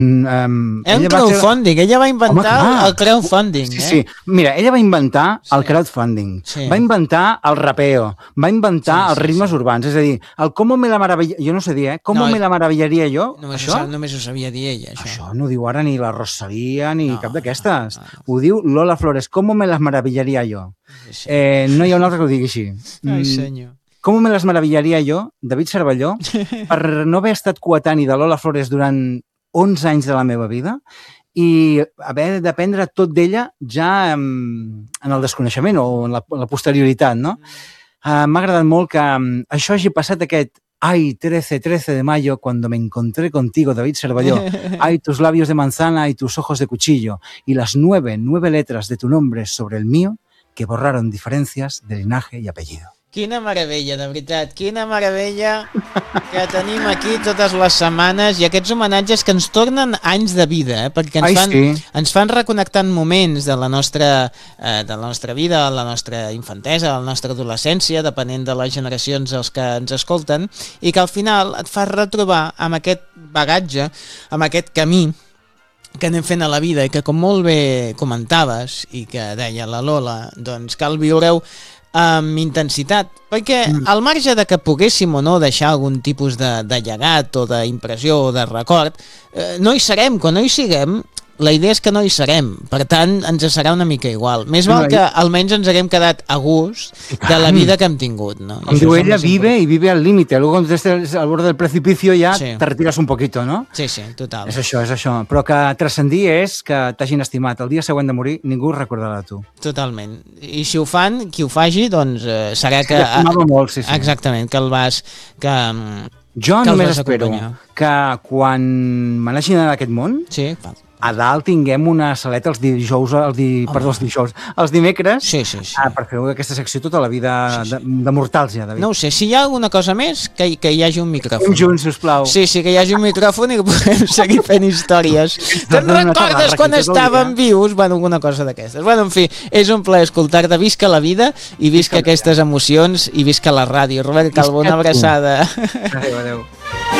Era un crowdfunding, ella va inventar el crowdfunding. Sí. Mira, ella va inventar el crowdfunding, va inventar el rapeo, va inventar els ritmes urbans, és a dir, el com me la maravilla... Jo no sé dir, com me la maravillaria jo, això? Només ho sabia dir ella, això. Això no ho diu ara ni la Rosalía ni cap d'aquestes. Ho diu Lola Flores, com me las maravillaria jo. No hi ha un altre que ho digui així. Ai, senyor. Com me les maravillaria jo, David Cervelló, per no haver estat coetani de Lola Flores durant 11 anys de la meva vida i haver d'aprendre tot d'ella ja en el desconeixement o en la posterioritat, no? M'ha agradat molt que això hagi passat aquest ay, 13 de mayo, cuando me encontré contigo, David Cervelló, ay, tus labios de manzana y tus ojos de cuchillo, y las 9 letras de tu nombre sobre el mío que borraron diferencias de linaje y apellido. Quina meravella, de veritat, quina meravella que tenim aquí totes les setmanes i aquests homenatges que ens tornen anys de vida, perquè ens fan reconnectar moments de la nostra vida, la nostra infantesa, la nostra adolescència, depenent de les generacions els que ens escolten, i que al final et fa retrobar amb aquest bagatge, amb aquest camí que anem fent a la vida i que, com molt bé comentaves i que deia la Lola, doncs cal viure-ho amb intensitat, perquè al marge de que poguéssim o no deixar algun tipus de llegat o d'impressió o de record, no hi serem. Quan no hi siguem, la idea és que no hi serem, per tant ens serà una mica igual. Més val que almenys ens haguem quedat a gust de la vida que hem tingut, ¿no? Com diu ella, vive al límite, luego cuando estés al borde del precipicio ya te retiras un poquito, ¿no? Sí, total. És això. Però que transcendir és que t'hagin estimat. El dia següent de morir ningú recordarà tu. Totalment. I si ho fan, qui ho faci, doncs serà que... T'estimava molt, sí. Exactament, que el vas... Jo només espero que quan me n'hagi d'anar d'aquest món... Sí, a dalt tinguem una saleta els dimecres per fer aquesta secció tota la vida de mortals ja, David. No ho sé, si hi ha alguna cosa més, que hi hagi un micròfon. Fem junts, sisplau. Sí, que hi hagi un micròfon i que podem seguir fent històries. Te'n recordes quan estàvem vius? Bueno, alguna cosa d'aquestes. Bueno, en fi, és un plaer escoltar-te. Visca la vida i visca aquestes emocions i visca la ràdio. Robert Calvo, una abraçada. Adéu.